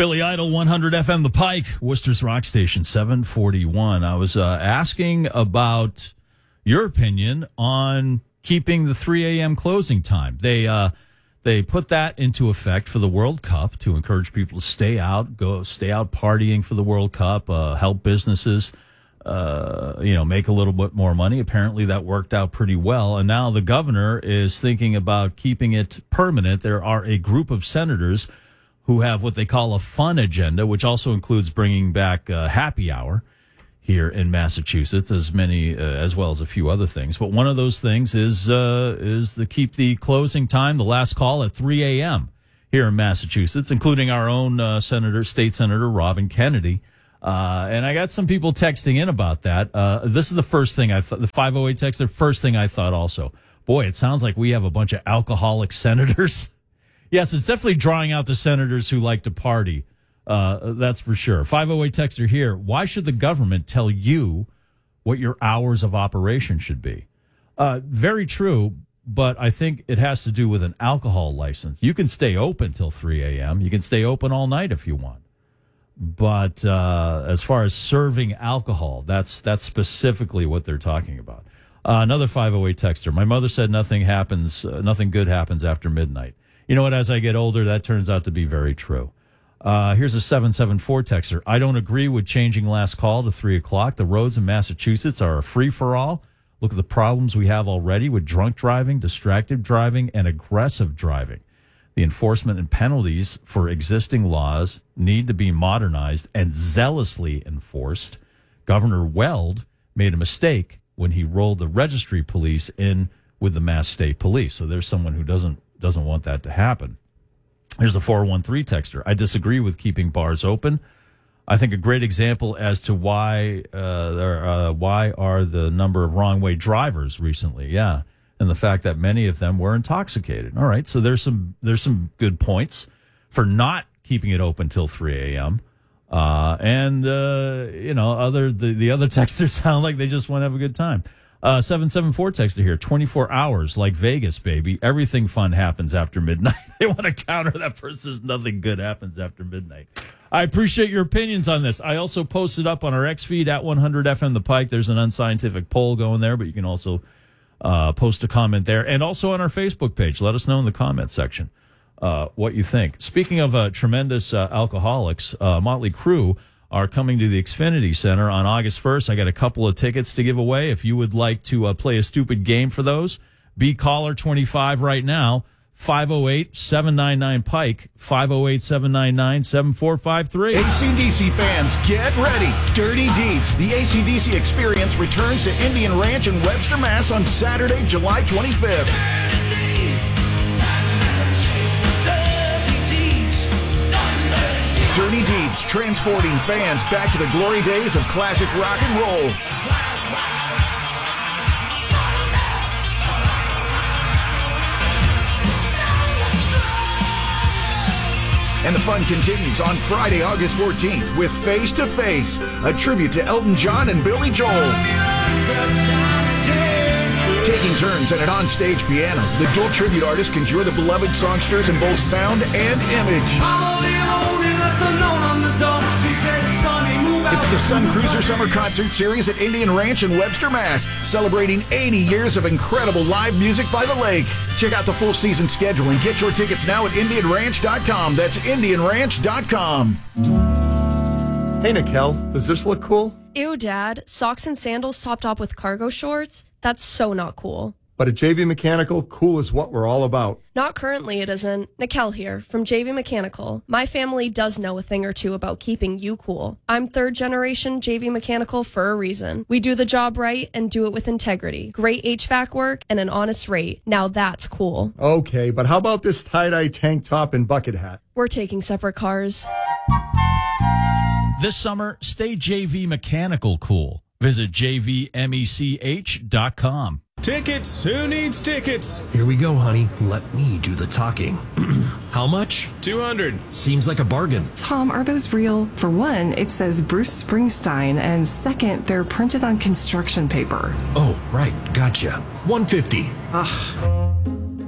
Billy Idol, 100 FM The Pike, Worcester's Rock Station, 741. I was asking about your opinion on keeping the 3 a.m. closing time. They put that into effect for the World Cup to encourage people to stay out partying for the World Cup, help businesses, make a little bit more money. Apparently that worked out pretty well. And now the governor is thinking about keeping it permanent. There are a group of senators who have what they call a fun agenda, which also includes bringing back happy hour here in Massachusetts, as well as a few other things. But one of those things is to keep the closing time, the last call, at 3 a.m. here in Massachusetts, including our own State Senator Robin Kennedy. And I got some people texting in about that. This is the first thing I thought, the 508 texter, first thing I thought also. Boy, it sounds like we have a bunch of alcoholic senators. Yes, it's definitely drawing out the senators who like to party. That's for sure. 508 texter here. Why should the government tell you what your hours of operation should be? Very true, but I think it has to do with an alcohol license. You can stay open till 3 a.m. You can stay open all night if you want. But as far as serving alcohol, that's specifically what they're talking about. Another 508 texter. My mother said nothing good happens after midnight. You know what? As I get older, that turns out to be very true. Here's a 774 texter. I don't agree with changing last call to 3 o'clock. The roads in Massachusetts are a free-for-all. Look at the problems we have already with drunk driving, distracted driving, and aggressive driving. The enforcement and penalties for existing laws need to be modernized and zealously enforced. Governor Weld made a mistake when he rolled the registry police in with the Mass State Police. So there's someone who doesn't want that to happen. Here's a 413 texter. I disagree with keeping bars open. I think a great example as to why are the number of wrong way drivers recently. Yeah. And the fact that many of them were intoxicated. All right. So there's some good points for not keeping it open till 3 a.m. The other texters sound like they just want to have a good time. 774 texter here. 24 hours like Vegas, baby. Everything fun happens after midnight. They want to counter that versus nothing good happens after midnight. I appreciate your opinions on this. I also posted up on our X feed at 100 FM The Pike. There's an unscientific poll going there, but you can also post a comment there. And also on our Facebook page. Let us know in the comment section what you think. Speaking of tremendous alcoholics, Motley Crue are coming to the Xfinity Center on August 1st. I got a couple of tickets to give away. If you would like to play a stupid game for those, be caller 25 right now, 508-799-PIKE, 508-799-7453. AC/DC fans, get ready. Dirty Deeds, the AC/DC experience, returns to Indian Ranch in Webster, Mass. on Saturday, July 25th. Dirty Deeds, transporting fans back to the glory days of classic rock and roll. And the fun continues on Friday, August 14th with Face to Face, a tribute to Elton John and Billy Joel. Taking turns at an onstage piano, the dual tribute artists conjure the beloved songsters in both sound and image. It's the Sun Cruiser Summer Concert Series at Indian Ranch in Webster, Mass., celebrating 80 years of incredible live music by the lake. Check out the full season schedule and get your tickets now at IndianRanch.com. That's IndianRanch.com. Hey, Nikel, does this look cool? Ew, Dad. Socks and sandals topped off with cargo shorts? That's so not cool. But at JV Mechanical, cool is what we're all about. Not currently, it isn't. Nikel here, from JV Mechanical. My family does know a thing or two about keeping you cool. I'm third generation JV Mechanical for a reason. We do the job right and do it with integrity. Great HVAC work and an honest rate. Now that's cool. Okay, but how about this tie-dye tank top and bucket hat? We're taking separate cars. This summer, stay JV Mechanical cool. Visit jvmech.com. Tickets! Who needs tickets? Here we go, honey. Let me do the talking. How much? 200. Seems like a bargain. Tom, are those real? For one, it says Bruce Springsteen, and second, they're printed on construction paper. Oh, right. Gotcha. 150. Ugh.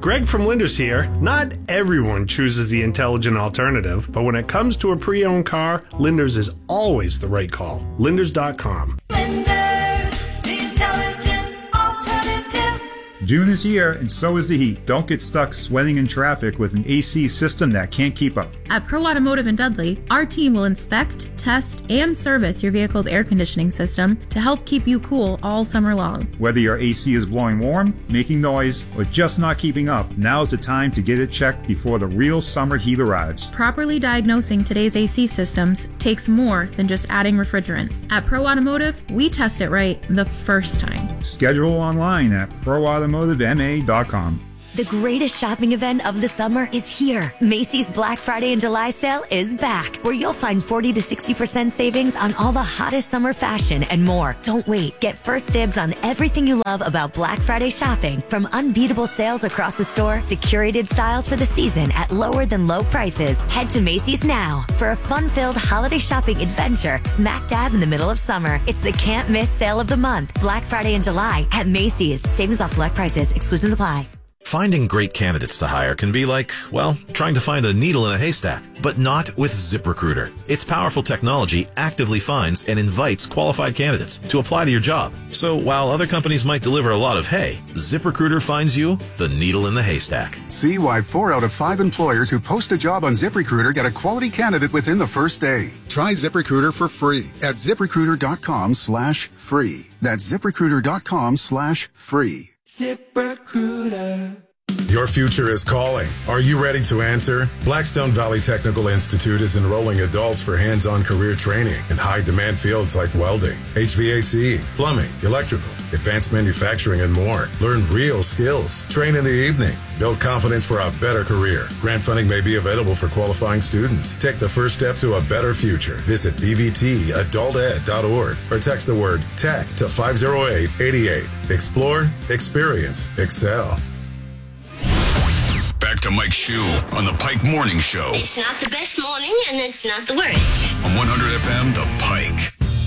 Greg from Linders here. Not everyone chooses the intelligent alternative, but when it comes to a pre-owned car, Linders is always the right call. Linders.com. Linders, the intelligent alternative. June is here, and so is the heat. Don't get stuck sweating in traffic with an AC system that can't keep up. At Pro Automotive in Dudley, our team will inspect, test, and service your vehicle's air conditioning system to help keep you cool all summer long. Whether your AC is blowing warm, making noise, or just not keeping up, now's the time to get it checked before the real summer heat arrives. Properly diagnosing today's AC systems takes more than just adding refrigerant. At Pro Automotive, we test it right the first time. Schedule online at proautomotivema.com. The greatest shopping event of the summer is here. Macy's Black Friday and July sale is back, where you'll find 40 to 60% savings on all the hottest summer fashion and more. Don't wait. Get first dibs on everything you love about Black Friday shopping, from unbeatable sales across the store to curated styles for the season at lower than low prices. Head to Macy's now for a fun-filled holiday shopping adventure smack dab in the middle of summer. It's the can't miss sale of the month, Black Friday and July at Macy's. Savings off select prices. Exclusions apply. Finding great candidates to hire can be like, well, trying to find a needle in a haystack, but not with ZipRecruiter. Its powerful technology actively finds and invites qualified candidates to apply to your job. So while other companies might deliver a lot of hay, ZipRecruiter finds you the needle in the haystack. See why 4 out of 5 employers who post a job on ZipRecruiter get a quality candidate within the first day. Try ZipRecruiter for free at ZipRecruiter.com/free. That's ZipRecruiter.com/free. ZipRecruiter. Your future is calling. Are you ready to answer? Blackstone Valley Technical Institute is enrolling adults for hands-on career training in high-demand fields like welding, HVAC, plumbing, electrical, advanced manufacturing, and more. Learn real skills. Train in the evening. Build confidence for a better career. Grant funding may be available for qualifying students. Take the first step to a better future. Visit bvtadulted.org or text the word TECH to 50888. Explore, experience, excel. Back to Mike Shue on the Pike Morning Show. It's not the best morning, and it's not the worst. On 100 FM, The Pike.